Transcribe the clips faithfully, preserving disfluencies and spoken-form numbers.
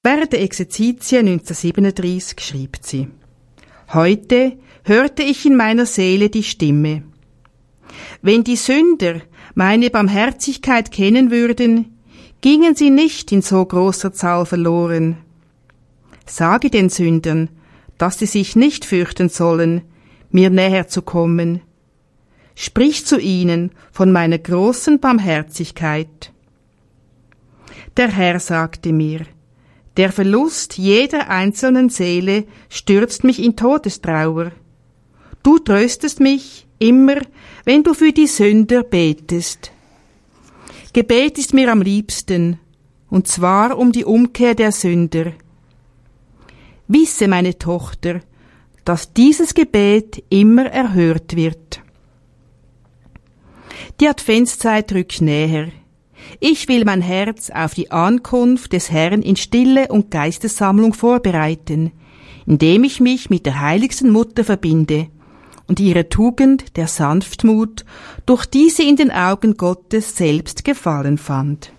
Während der Exerzitien neunzehnhundertsiebenunddreissig schrieb sie: Heute hörte ich in meiner Seele die Stimme. Wenn die Sünder meine Barmherzigkeit kennen würden, gingen sie nicht in so großer Zahl verloren. Sage den Sündern, dass sie sich nicht fürchten sollen, mir näher zu kommen. Sprich zu ihnen von meiner großen Barmherzigkeit. Der Herr sagte mir: Der Verlust jeder einzelnen Seele stürzt mich in Todestrauer. Du tröstest mich immer, wenn du für die Sünder betest. Gebet ist mir am liebsten, und zwar um die Umkehr der Sünder. Wisse, meine Tochter, dass dieses Gebet immer erhört wird. Die Adventszeit rückt näher. Ich will mein Herz auf die Ankunft des Herrn in Stille und Geistessammlung vorbereiten, indem ich mich mit der heiligsten Mutter verbinde und ihre Tugend der Sanftmut, durch die sie in den Augen Gottes selbst gefallen fand.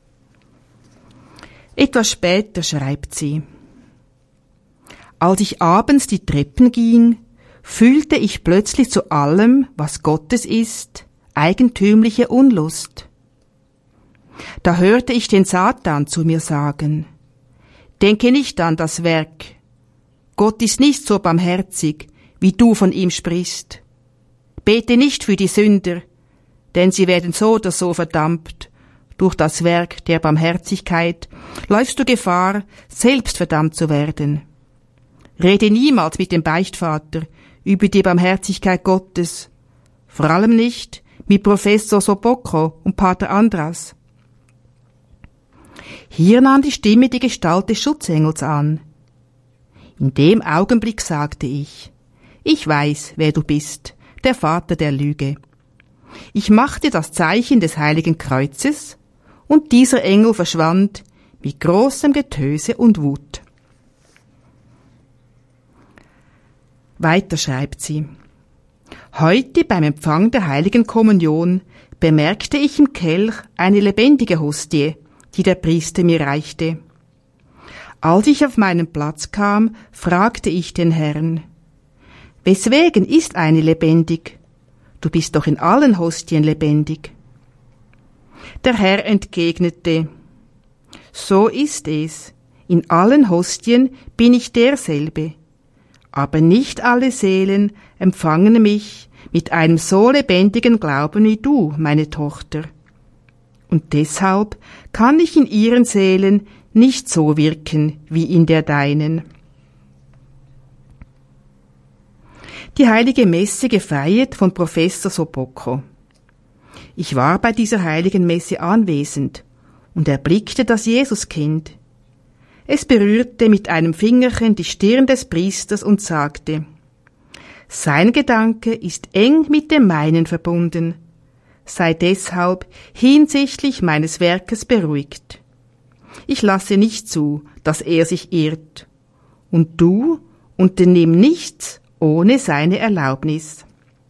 Etwas später schreibt sie: Als ich abends die Treppen ging, fühlte ich plötzlich zu allem, was Gottes ist, eigentümliche Unlust. Da hörte ich den Satan zu mir sagen: Denke nicht an das Werk. Gott ist nicht so barmherzig, wie du von ihm sprichst. Bete nicht für die Sünder, denn sie werden so oder so verdammt. Durch das Werk der Barmherzigkeit läufst du Gefahr, selbst verdammt zu werden. Rede niemals mit dem Beichtvater über die Barmherzigkeit Gottes, vor allem nicht mit Professor Sobocco und Pater Andras. Hier nahm die Stimme die Gestalt des Schutzengels an. In dem Augenblick sagte ich: Ich weiß, wer du bist, der Vater der Lüge. Ich machte das Zeichen des heiligen Kreuzes, und dieser Engel verschwand mit großem Getöse und Wut. Weiter schreibt sie: Heute beim Empfang der heiligen Kommunion bemerkte ich im Kelch eine lebendige Hostie, die der Priester mir reichte. Als ich auf meinen Platz kam, fragte ich den Herrn: Weswegen ist eine lebendig? Du bist doch in allen Hostien lebendig. Der Herr entgegnete: So ist es. In allen Hostien bin ich derselbe. Aber nicht alle Seelen empfangen mich mit einem so lebendigen Glauben wie du, meine Tochter. Und deshalb kann ich in ihren Seelen nicht so wirken wie in der deinen. Die heilige Messe gefeiert von Professor Sobocco. Ich war bei dieser heiligen Messe anwesend und erblickte das Jesuskind. Es berührte mit einem Fingerchen die Stirn des Priesters und sagte: Sein Gedanke ist eng mit dem meinen verbunden. Sei deshalb hinsichtlich meines Werkes beruhigt. Ich lasse nicht zu, dass er sich irrt. Und du unternimm nichts ohne seine Erlaubnis.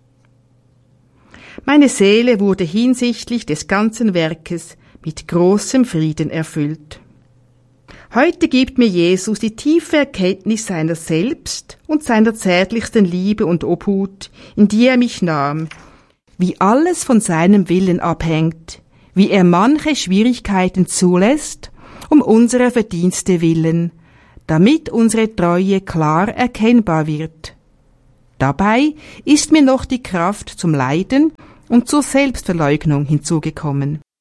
Meine Seele wurde hinsichtlich des ganzen Werkes mit großem Frieden erfüllt. Heute gibt mir Jesus die tiefe Erkenntnis seiner selbst und seiner zärtlichsten Liebe und Obhut, in die er mich nahm, wie alles von seinem Willen abhängt, wie er manche Schwierigkeiten zulässt, um unserer Verdienste willen, damit unsere Treue klar erkennbar wird. Dabei ist mir noch die Kraft zum Leiden und zur Selbstverleugnung hinzugekommen.